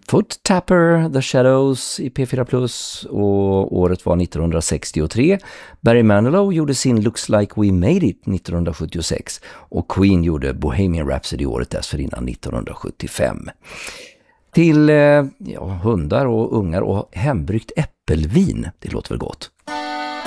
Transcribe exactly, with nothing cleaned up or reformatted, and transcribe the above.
Foot Tapper, The Shadows i P fyra plus, och året var nittonhundrasextiotre. Barry Manilow gjorde sin Looks Like We Made It nittonhundrasjuttiosex och Queen gjorde Bohemian Rhapsody året dessförinnan nittonhundrasjuttiofem. Till ja, hundar och ungar och hembryggt äppelvin, det låter väl gott.